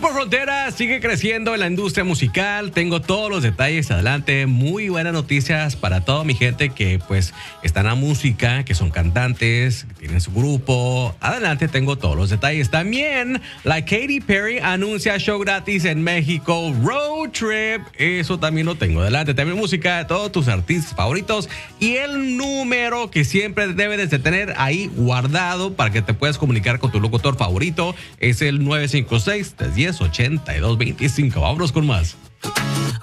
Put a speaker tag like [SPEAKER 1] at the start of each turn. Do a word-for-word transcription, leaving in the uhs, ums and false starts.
[SPEAKER 1] Grupo Frontera sigue creciendo en la industria musical. Tengo todos los detalles adelante. Muy buenas noticias para toda mi gente que pues está en la música, que son cantantes, que tienen su grupo. Adelante tengo todos los detalles. También la Katy Perry anuncia show gratis en México. Road Trip. Eso también lo tengo adelante. También música de todos tus artistas favoritos. Y el número que siempre debes de tener ahí guardado para que te puedas comunicar con tu locutor favorito es el nueve cinco seis, tres uno cero, ocho dos dos cinco. Vámonos con más.